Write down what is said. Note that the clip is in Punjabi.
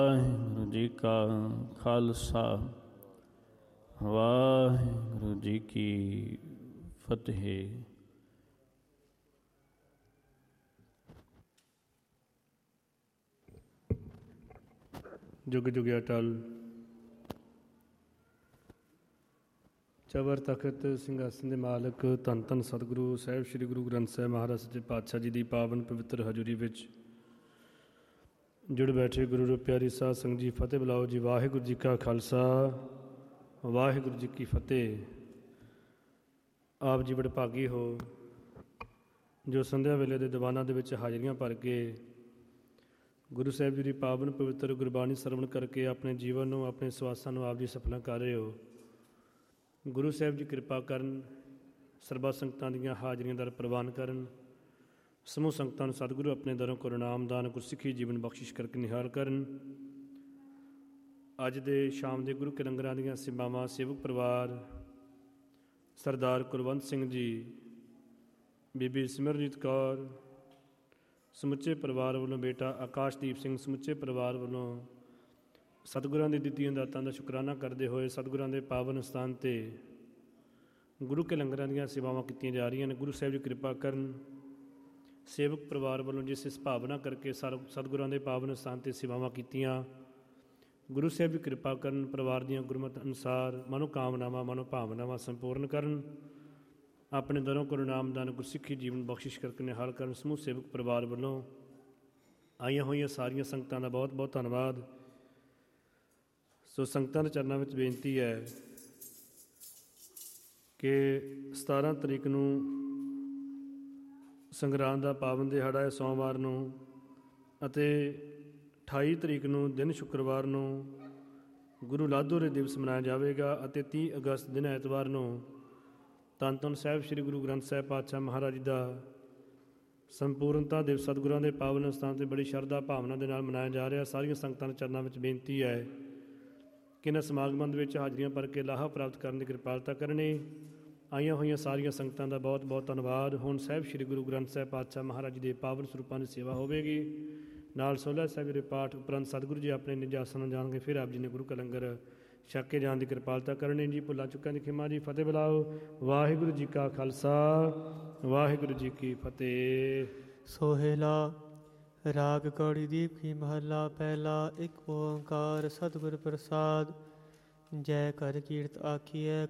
ਵਾਹਿਗੁਰੂ ਜੀ ਕਾ ਖਾਲਸਾ ਵਾਹਿਗੁਰੂ ਜੀ ਕੀ ਫਤਿਹ। ਜੁਗ ਜੁਗ ਅਟਲ ਚਬਰ ਤਖਤ ਸਿੰਘਾਸਨ ਦੇ ਮਾਲਕ ਧੰਨ ਧੰਨ ਸਤਿਗੁਰੂ ਸਾਹਿਬ ਸ੍ਰੀ ਗੁਰੂ ਗ੍ਰੰਥ ਸਾਹਿਬ ਮਹਾਰਾਜ ਸੱਚੇ ਪਾਤਸ਼ਾਹ ਜੀ ਦੀ ਪਾਵਨ ਪਵਿੱਤਰ ਹਜ਼ੂਰੀ ਵਿੱਚ ਜੁੜ ਬੈਠੇ ਗੁਰੂ ਰੂਪ ਪਿਆਰੀ ਸਾਧ ਸੰਗਤ ਜੀ, ਫਤਿਹ ਬੁਲਾਓ ਜੀ। ਵਾਹਿਗੁਰੂ ਜੀ ਕਾ ਖਾਲਸਾ ਵਾਹਿਗੁਰੂ ਜੀ ਕੀ ਫਤਿਹ। ਆਪ ਜੀ ਬੜੇ ਭਾਗੀ ਹੋ ਜੋ ਸੰਧਿਆ ਵੇਲੇ ਦੇ ਦੀਵਾਨਾਂ ਦੇ ਵਿੱਚ ਹਾਜ਼ਰੀਆਂ ਭਰ ਕੇ ਗੁਰੂ ਸਾਹਿਬ ਜੀ ਦੀ ਪਾਵਨ ਪਵਿੱਤਰ ਗੁਰਬਾਣੀ ਸਰਵਣ ਕਰਕੇ ਆਪਣੇ ਜੀਵਨ ਨੂੰ, ਆਪਣੇ ਸਵਾਸਾਂ ਨੂੰ ਆਪ ਜੀ ਸਫਲਾਂ ਕਰ ਰਹੇ ਹੋ। ਗੁਰੂ ਸਾਹਿਬ ਜੀ ਕਿਰਪਾ ਕਰਨ, ਸਰਬੱਤ ਸੰਗਤਾਂ ਦੀਆਂ ਹਾਜ਼ਰੀਆਂ ਦਰ ਪ੍ਰਵਾਨ ਕਰਨ, ਸਮੂਹ ਸੰਗਤਾਂ ਨੂੰ ਸਤਿਗੁਰੂ ਆਪਣੇ ਦਰੋਂ ਗੁਰਨਾਮ ਦਾਨ, ਗੁਰਸਿੱਖੀ ਜੀਵਨ ਬਖਸ਼ਿਸ਼ ਕਰਕੇ ਨਿਹਾਲ ਕਰਨ। ਅੱਜ ਦੇ ਸ਼ਾਮ ਦੇ ਗੁਰੂ ਕੇ ਲੰਗਰਾਂ ਦੀਆਂ ਸੇਵਾਵਾਂ ਸੇਵਕ ਪਰਿਵਾਰ ਸਰਦਾਰ ਕੁਲਵੰਤ ਸਿੰਘ ਜੀ, ਬੀਬੀ ਸਿਮਰਜੀਤ ਕੌਰ, ਸਮੁੱਚੇ ਪਰਿਵਾਰ ਵੱਲੋਂ ਬੇਟਾ ਆਕਾਸ਼ਦੀਪ ਸਿੰਘ, ਸਮੁੱਚੇ ਪਰਿਵਾਰ ਵੱਲੋਂ ਸਤਿਗੁਰਾਂ ਦੀ ਦਿੱਤੀਆਂ ਦਾਤਾਂ ਦਾ ਸ਼ੁਕਰਾਨਾ ਕਰਦੇ ਹੋਏ ਸਤਿਗੁਰਾਂ ਦੇ ਪਾਵਨ ਸਥਾਨ 'ਤੇ ਗੁਰੂ ਕੇ ਲੰਗਰਾਂ ਦੀਆਂ ਸੇਵਾਵਾਂ ਕੀਤੀਆਂ ਜਾ ਰਹੀਆਂ ਨੇ। ਗੁਰੂ ਸਾਹਿਬ ਜੀ ਕਿਰਪਾ ਕਰਨ। ਸੇਵਕ ਪਰਿਵਾਰ ਵੱਲੋਂ ਜਿਸ ਭਾਵਨਾ ਕਰਕੇ ਸਤਿਗੁਰਾਂ ਦੇ ਪਾਵਨ ਸਥਾਨ 'ਤੇ ਸੇਵਾਵਾਂ ਕੀਤੀਆਂ, ਗੁਰੂ ਸਾਹਿਬ ਜੀ ਕਿਰਪਾ ਕਰਨ, ਪਰਿਵਾਰ ਦੀਆਂ ਗੁਰਮਤਿ ਅਨੁਸਾਰ ਮਨੋਕਾਮਨਾਵਾਂ, ਮਨੋਭਾਵਨਾਵਾਂ ਸੰਪੂਰਨ ਕਰਨ, ਆਪਣੇ ਦਰੋਂ ਗੁਰਨਾਮ ਦਾਨ, ਗੁਰਸਿੱਖੀ ਜੀਵਨ ਬਖਸ਼ਿਸ਼ ਕਰਕੇ ਨਿਹਾਲ ਕਰਨ। ਸਮੂਹ ਸੇਵਕ ਪਰਿਵਾਰ ਵੱਲੋਂ ਆਈਆਂ ਹੋਈਆਂ ਸਾਰੀਆਂ ਸੰਗਤਾਂ ਦਾ ਬਹੁਤ ਬਹੁਤ ਧੰਨਵਾਦ। ਸੋ ਸੰਗਤਾਂ ਦੇ ਚਰਨਾਂ ਵਿੱਚ ਬੇਨਤੀ ਹੈ ਕਿ 17 ਤਰੀਕ ਨੂੰ ਸੰਗਰਾਂਦ ਦਾ ਪਾਵਨ ਦਿਹਾੜਾ ਹੈ, ਸੋਮਵਾਰ ਨੂੰ, ਅਤੇ 28 ਤਰੀਕ ਨੂੰ ਦਿਨ ਸ਼ੁੱਕਰਵਾਰ ਨੂੰ ਗੁਰੂ ਲਾਧੋਰੇ ਦਿਵਸ ਮਨਾਇਆ ਜਾਵੇਗਾ, ਅਤੇ 30 ਅਗਸਤ ਦਿਨ ਐਤਵਾਰ ਨੂੰ ਧੰਨ ਧੰਨ ਸਾਹਿਬ ਸ੍ਰੀ ਗੁਰੂ ਗ੍ਰੰਥ ਸਾਹਿਬ ਪਾਤਸ਼ਾਹ ਮਹਾਰਾਜ ਜੀ ਦਾ ਸੰਪੂਰਨਤਾ ਦਿਵਸ ਸਤਿਗੁਰਾਂ ਦੇ ਪਾਵਨ ਸਥਾਨ 'ਤੇ ਬੜੀ ਸ਼ਰਧਾ ਭਾਵਨਾ ਦੇ ਨਾਲ ਮਨਾਇਆ ਜਾ ਰਿਹਾ। ਸਾਰੀਆਂ ਸੰਗਤਾਂ ਦੇ ਚਰਨਾਂ ਵਿੱਚ ਬੇਨਤੀ ਹੈ ਕਿ ਇਹਨਾਂ ਸਮਾਗਮਾਂ ਦੇ ਵਿੱਚ ਹਾਜ਼ਰੀਆਂ ਭਰ ਕੇ ਲਾਹਾ ਪ੍ਰਾਪਤ ਕਰਨ ਦੀ ਕਿਰਪਾਲਤਾ ਕਰਨੀ। ਆਈਆਂ ਹੋਈਆਂ ਸਾਰੀਆਂ ਸੰਗਤਾਂ ਦਾ ਬਹੁਤ ਬਹੁਤ ਧੰਨਵਾਦ। ਹੁਣ ਸਾਹਿਬ ਸ੍ਰੀ ਗੁਰੂ ਗ੍ਰੰਥ ਸਾਹਿਬ ਪਾਤਸ਼ਾਹ ਮਹਾਰਾਜ ਜੀ ਦੇ ਪਾਵਨ ਸਰੂਪਾਂ ਦੀ ਸੇਵਾ ਹੋਵੇਗੀ। ਨਾਲ ਸੋਲ੍ਹਾ ਸਾਹਿਬ ਦੇ ਪਾਠ ਉਪਰੰਤ ਸਤਿਗੁਰੂ ਜੀ ਆਪਣੇ ਨਿਜ ਆਸਣ ਜਾਣਗੇ, ਫਿਰ ਆਪ ਜੀ ਨੇ ਗੁਰੂ ਕਾ ਲੰਗਰ ਛਕ ਕੇ ਜਾਣ ਦੀ ਕਿਰਪਾਲਤਾ ਕਰਨੀ ਜੀ। ਭੁੱਲਾਂ ਚੁੱਕਾਂ ਦੀ ਖਿਮਾ ਜੀ। ਫਤਿਹ ਬੁਲਾਓ। ਵਾਹਿਗੁਰੂ ਜੀ ਕਾ ਖਾਲਸਾ ਵਾਹਿਗੁਰੂ ਜੀ ਕੀ ਫਤਿਹ। ਸੋਹਿਲਾ ਰਾਗ ਕੌੜੀ ਦੀਪ ਕੀ ਮਹੱਲਾ ਪਹਿਲਾ। ਇੱਕ ਓੰਕਾਰ ਸਤਿਗੁਰ ਪ੍ਰਸਾਦ। ਜੈ ਕਰ ਕੀਰਤ ਆਖੀਐ